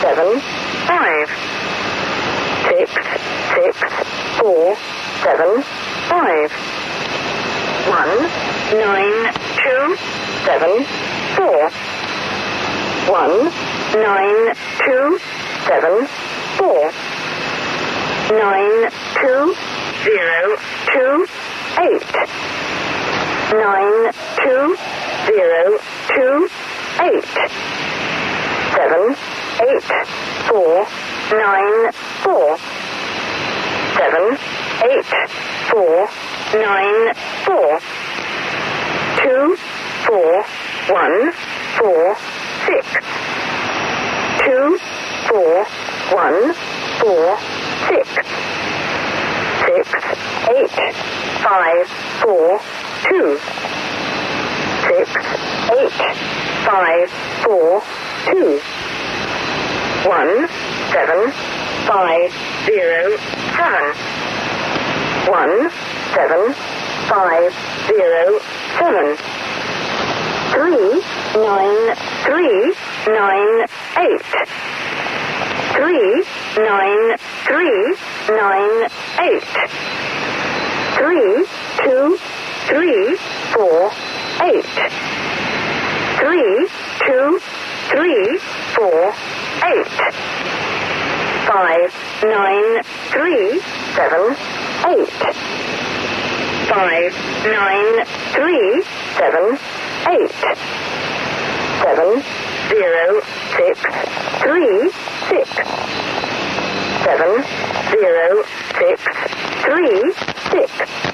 7, 5. 6, 6, 4, 7, 5. 1, 9, 2, 7, 4. 1, 9, 2, 7, 4. 9, 2, 0, 2, 8. 9, 2, 0, 2, 8. 7, 8, 4, 9, 4. 7, 8, 4, 9, 4. 2, 4, 1, 4, 6. 2, 4, 1, 4, 6. 6, 8, 5, 4, 2. 6, 8, 5, 4, 2. 1, 7, 5, 0, 7. 1, 7, 5, 0, 7. 3, 9, 3, 9, 8. 3, 9, 3, 9, 8. 3, 2, 3, 4, 8. 3, 2, 3, 4, 8. 5, 9, 3, 7, 8. 5, 9, 3, 7, 8. 7, 0, 6, 3, 6. 7, 0, 6, 3, 6.